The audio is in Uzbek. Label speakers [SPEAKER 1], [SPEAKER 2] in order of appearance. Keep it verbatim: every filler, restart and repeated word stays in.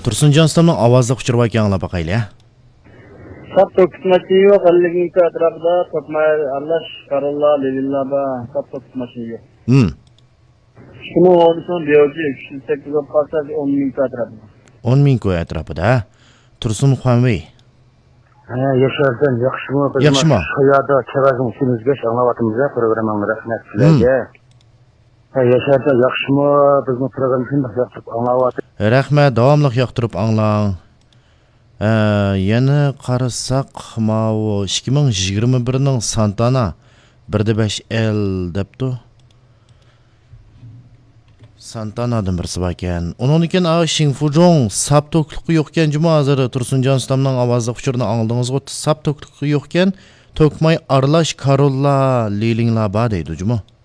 [SPEAKER 1] Tursunjon ustamning ovozli uchirib anglab baqayli.
[SPEAKER 2] Sap tokutmachi yo'q, ellik ming atrofida topmay Allah Karolla Lilillaba sap tokutmachi yo'q.
[SPEAKER 1] Hmm.
[SPEAKER 2] Shuni olsin deydi, uch yuz sakkiz qolsa o'n ming atrofida.
[SPEAKER 1] o'n ming ko'y atrofida. Tursun Xonvey.
[SPEAKER 3] Ha, Yaşardan yaxshimi?
[SPEAKER 1] Yaxshimi?
[SPEAKER 3] Hayotda chevazning ishimizga anglayapmiz programmani rahmat sizlarga. Ha, Yaşardan yaxshimi? Bizning programmani shunday yaxshi anglayapmiz.
[SPEAKER 1] Rahmat, davomli yoqtirib anglang. Ee, yana qarasak, mau ikki ming yigirma bir ning Santana bir nuqta besh L debdi. Santanadan birisi bor ekan. Onun ekan a Xingfuzhong sap to'kliqi yo'q ekan juma hozir Tursunjon ustamning ovozli uchirini angladingizmi? Sap to'kliqi yo'q ekan, to'kmay aralash Karolla Lilinglar bor deydi juma.